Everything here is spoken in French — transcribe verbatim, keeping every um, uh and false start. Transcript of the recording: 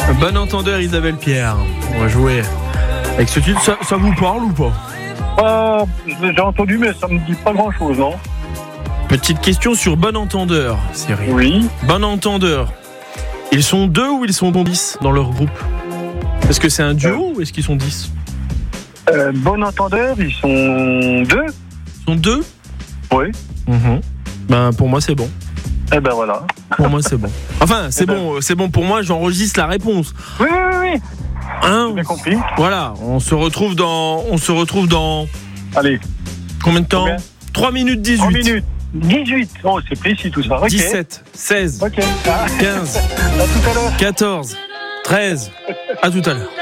Bon entendeur, Isabelle Pierre. On va jouer avec ce titre. Ça, ça vous parle ou pas? Euh, j'ai entendu, mais ça me dit pas grand-chose, non? Petite question sur Bon entendeur, Cyril. Oui. Bon entendeur. Ils sont deux ou ils sont dix dans leur groupe? Est-ce que c'est un duo euh, ou est-ce qu'ils sont dix? euh, Bon entendeur, ils sont deux. Ils sont deux? Oui. Mmh. Ben, pour moi, c'est bon. Eh ben voilà. Pour moi, c'est bon. Enfin, c'est eh ben... bon, c'est bon pour moi, j'enregistre la réponse. Oui, oui, oui. Hein? J'ai bien compris. Voilà, on se retrouve dans... On se retrouve dans... Allez. Combien de temps? trois minutes dix-huit. trois minutes. dix-huit. Oh, c'est précis tout ça. Okay. dix-sept, seize, okay. ah. quinze, à tout à l'heure. quatorze, treize. À tout à l'heure.